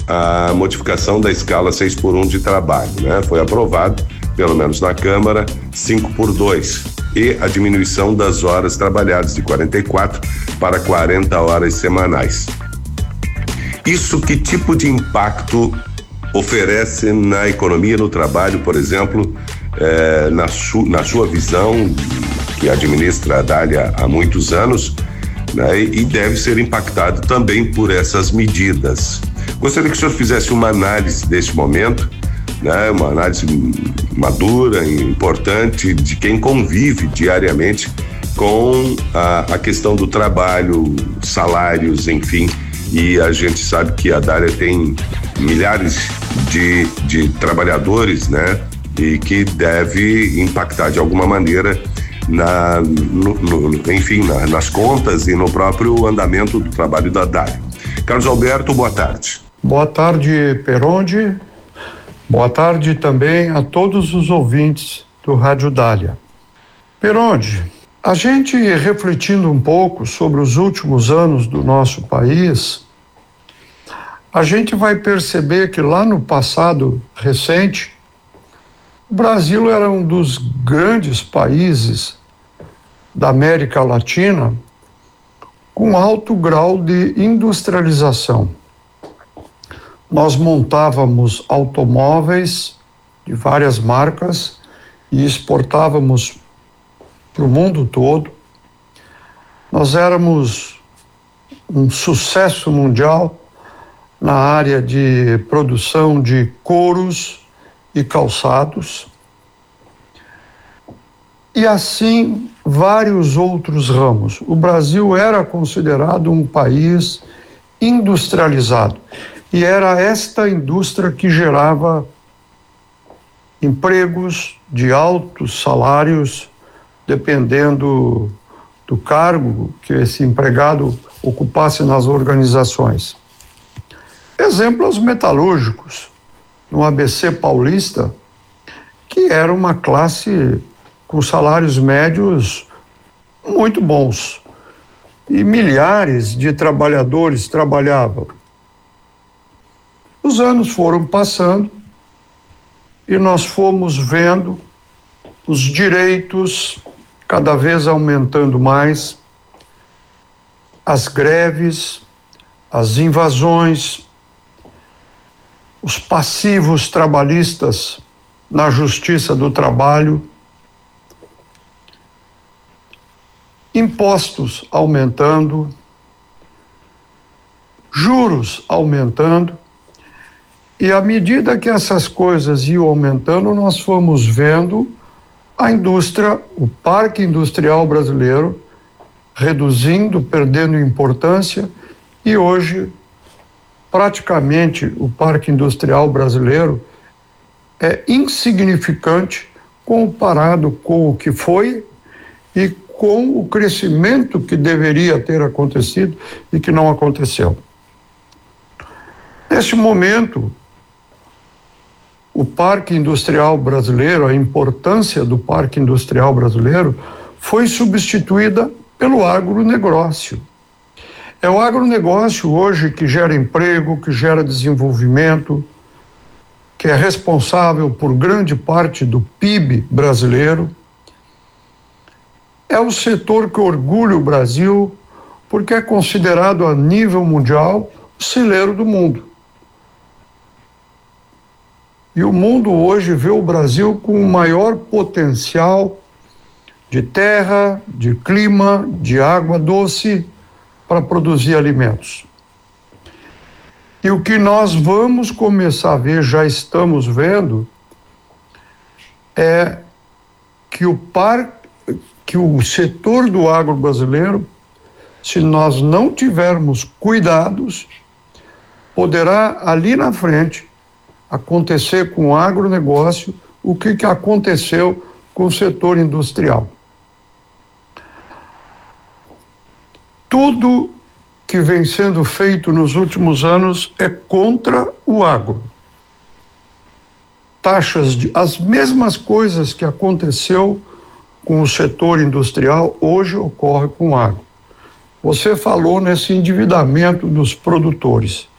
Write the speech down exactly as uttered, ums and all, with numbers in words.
a modificação da escala seis por um de trabalho, né? Foi aprovado, pelo menos na Câmara, cinco por dois. E a diminuição das horas trabalhadas de quarenta e quatro para quarenta horas semanais. Isso que tipo de impacto oferece na economia, no trabalho, por exemplo, eh, na, su, na sua visão, que administra a Dália há muitos anos, né, e deve ser impactado também por essas medidas. Gostaria que o senhor fizesse uma análise deste momento, né, uma análise madura e importante de quem convive diariamente com a, a questão do trabalho, salários, enfim, e a gente sabe que a Dália tem milhares de, de trabalhadores, né, e que deve impactar de alguma maneira na, no, no, enfim, na, nas contas e no próprio andamento do trabalho da Dália. Carlos Alberto, boa tarde. Boa tarde, Peronde. Boa tarde também a todos os ouvintes do Rádio Dália. Peronde, a gente refletindo um pouco sobre os últimos anos do nosso país, a gente vai perceber que lá no passado recente, o Brasil era um dos grandes países da América Latina com alto grau de industrialização. Nós montávamos automóveis de várias marcas e exportávamos para o mundo todo. Nós éramos um sucesso mundial na área de produção de couros e calçados. E assim, vários outros ramos. O Brasil era considerado um país industrializado. E era esta indústria que gerava empregos de altos salários, dependendo do cargo que esse empregado ocupasse nas organizações. Exemplos metalúrgicos, no A B C Paulista, que era uma classe com salários médios muito bons. E milhares de trabalhadores trabalhavam. Os anos foram passando e nós fomos vendo os direitos cada vez aumentando mais, as greves, as invasões, os passivos trabalhistas na Justiça do Trabalho, impostos aumentando, juros aumentando, e à medida que essas coisas iam aumentando, nós fomos vendo a indústria, o parque industrial brasileiro reduzindo, perdendo importância, e hoje praticamente o parque industrial brasileiro é insignificante comparado com o que foi e com o crescimento que deveria ter acontecido e que não aconteceu. Neste momento, o parque industrial brasileiro, a importância do parque industrial brasileiro foi substituída pelo agronegócio. É o agronegócio hoje que gera emprego, que gera desenvolvimento, que é responsável por grande parte do P I B brasileiro. É o setor que orgulha o Brasil, porque é considerado a nível mundial o celeiro do mundo. E o mundo hoje vê o Brasil com o maior potencial de terra, de clima, de água doce para produzir alimentos. E o que nós vamos começar a ver, já estamos vendo, é que o, par, que o setor do agro brasileiro, se nós não tivermos cuidados, poderá ali na frente acontecer com o agronegócio o que, que aconteceu com o setor industrial. Tudo que vem sendo feito nos últimos anos é contra o agro. Taxas de, as mesmas coisas que aconteceu com o setor industrial, hoje ocorre com o agro. Você falou nesse endividamento dos produtores.